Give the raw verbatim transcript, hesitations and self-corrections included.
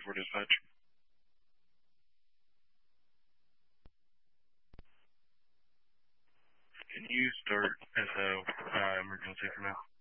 for dispatch. Can you start S O uh, emergency for now?